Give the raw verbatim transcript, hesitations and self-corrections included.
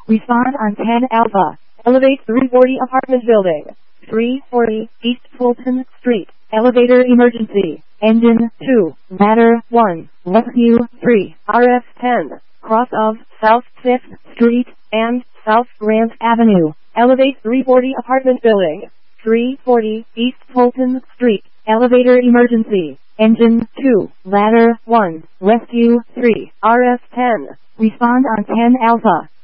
Respond on ten Alpha. Elevate three forty apartment building. three forty East Fulton Street. Elevator emergency. Engine two. Ladder one. Rescue three. R F ten. Cross of South fifth Street and South Grant Avenue. Elevate three forty apartment building. three forty East Fulton Street. Elevator emergency. Engine two. Ladder one. Rescue three. R F ten. Respond on ten Alpha.